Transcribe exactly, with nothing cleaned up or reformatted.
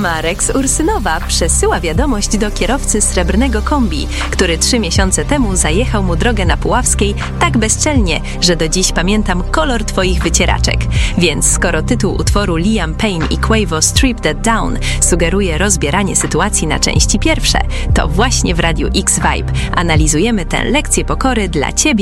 Marek z Ursynowa przesyła wiadomość do kierowcy srebrnego kombi, który trzy miesiące temu zajechał mu drogę na Puławskiej tak bezczelnie, że do dziś pamiętam kolor twoich wycieraczek. Więc skoro tytuł utworu Liam Payne i Quavo Strip That Down sugeruje rozbieranie sytuacji na części pierwsze, to właśnie w Radiu X Vibe analizujemy tę lekcję pokory dla ciebie